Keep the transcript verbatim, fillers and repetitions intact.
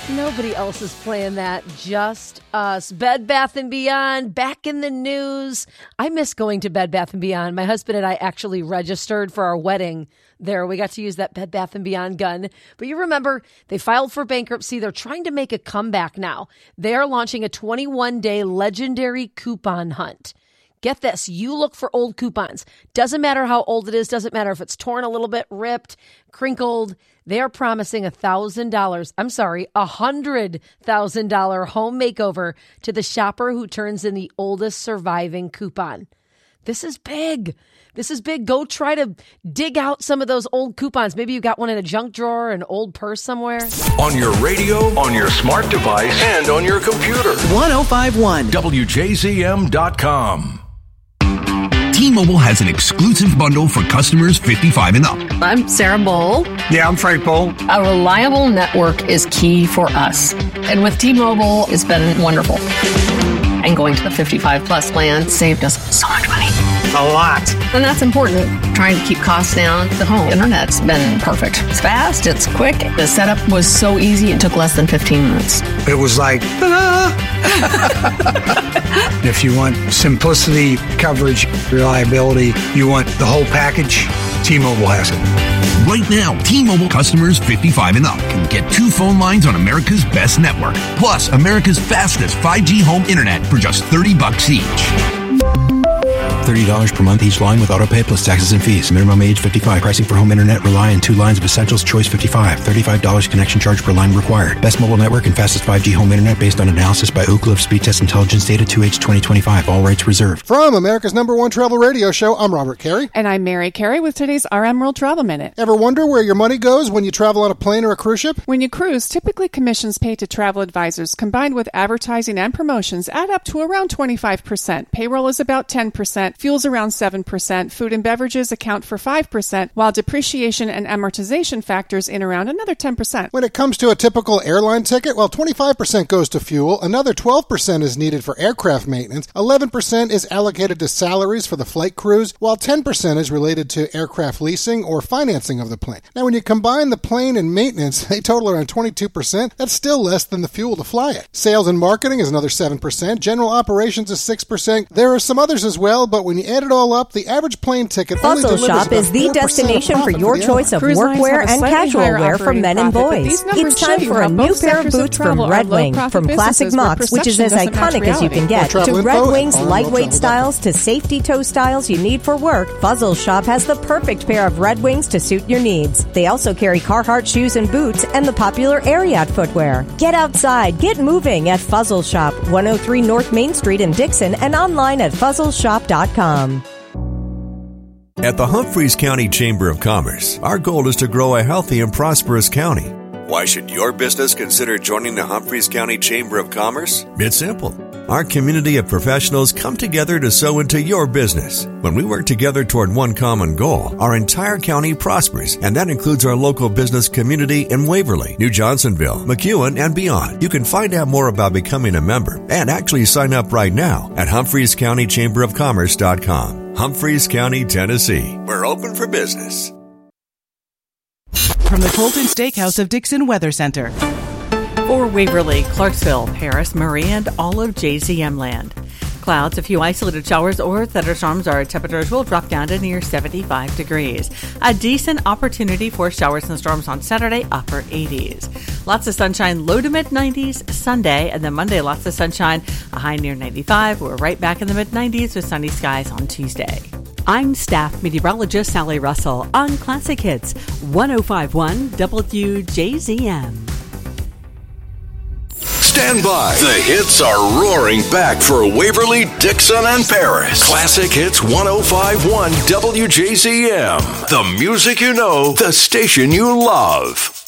Nobody else is playing that, just us. Bed Bath and Beyond, back in the news. I miss going to Bed Bath and Beyond. My husband and I actually registered for our wedding there. We got to use that Bed Bath and Beyond gun. But you remember, they filed for bankruptcy. They're trying to make a comeback now. They are launching a twenty-one day legendary coupon hunt. Get this, you look for old coupons. Doesn't matter how old it is, doesn't matter if it's torn a little bit, ripped, crinkled. They are promising one thousand dollars, I'm sorry, a one hundred thousand dollars home makeover to the shopper who turns in the oldest surviving coupon. This is big. This is big. Go try to dig out some of those old coupons. Maybe you got one in a junk drawer, an old purse somewhere. On your radio, on your smart device, and on your computer. ten fifty-one W J Z M dot com. T-Mobile has an exclusive bundle for customers fifty-five and up. I'm Sarah Bowl. Yeah, I'm Frank Bowl. A reliable network is key for us. And with T-Mobile, it's been wonderful. And going to the fifty-five plus plan saved us so much money. A lot. And that's important. Trying to keep costs down. The home internet's been perfect. It's fast, it's quick. The setup was so easy, it took less than fifteen minutes. It was like, ta-da! If you want simplicity, coverage, reliability, you want the whole package, T-Mobile has it. Right now, T-Mobile customers fifty-five and up can get two phone lines on America's best network, plus America's fastest five G home internet for just thirty bucks each. thirty dollars per month each line with autopay plus taxes and fees. Minimum age fifty-five. Pricing for home internet rely on two lines of Essentials Choice fifty-five. thirty-five dollars connection charge per line required. Best mobile network and fastest five G home internet based on analysis by Ookla of Speed Test Intelligence Data two H twenty twenty-five. All rights reserved. From America's number one travel radio show, I'm Robert Carey. And I'm Mary Carey with today's R M World Travel Minute. Ever wonder where your money goes when you travel on a plane or a cruise ship? When you cruise, typically commissions paid to travel advisors combined with advertising and promotions add up to around twenty-five percent. Payroll is about ten percent. Fuel's around seven percent. Food and beverages account for five percent, while depreciation and amortization factors in around another ten percent. When it comes to a typical airline ticket, well, twenty-five percent goes to fuel, another twelve percent is needed for aircraft maintenance, eleven percent is allocated to salaries for the flight crews, while ten percent is related to aircraft leasing or financing of the plane. Now, when you combine the plane and maintenance, they total around twenty-two percent. That's still less than the fuel to fly it. Sales and marketing is another seven percent. General operations is six percent. There are some others as well, but when you add it all up, the average plane ticket only Fuzzle delivers Shop is the destination for your choice of workwear and casual wear for men and boys. It's time for a new pair of boots from Red Wing. From classic Mocs, which is as iconic as you can get, to Red Wing's lightweight styles to safety toe styles you need for work, Fuzzle Shop has the perfect pair of Red Wings to suit your needs. They also carry Carhartt shoes and boots and the popular Ariat footwear. Get outside, get moving at Fuzzle Shop, one oh three North Main Street in Dixon, and online at fuzzle shop dot com. At the Humphreys County Chamber of Commerce, our goal is to grow a healthy and prosperous county. Why should your business consider joining the Humphreys County Chamber of Commerce? It's simple. Our community of professionals come together to sow into your business. When we work together toward one common goal, our entire county prospers, and that includes our local business community in Waverly, New Johnsonville, McEwen, and beyond. You can find out more about becoming a member and actually sign up right now at humphreys county chamber of commerce dot com. Humphreys County, Tennessee. We're open for business. From the Colton Steakhouse of Dixon Weather Center. For Waverly, Clarksville, Paris, Murray, and all of J Z M land. Clouds, a few isolated showers or thunderstorms. Our temperatures will drop down to near seventy-five degrees. A decent opportunity for showers and storms on Saturday, upper eighties. Lots of sunshine, low to mid nineties Sunday, and then Monday, lots of sunshine, a high near ninety-five. We're right back in the mid nineties with sunny skies on Tuesday. I'm staff meteorologist Sally Russell on Classic Hits one oh five point one W J Z M. Stand by. The hits are roaring back for Waverly, Dixon, and Paris. Classic Hits one oh five point one W J Z M. The music you know, the station you love.